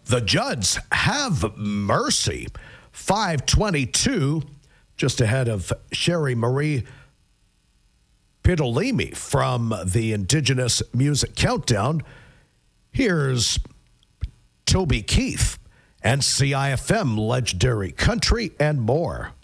The Judds Have Mercy, 522, just ahead of Sherry Marie Pitolimi from the Indigenous Music Countdown. Here's Toby Keith and CIFM Legendary Country and more.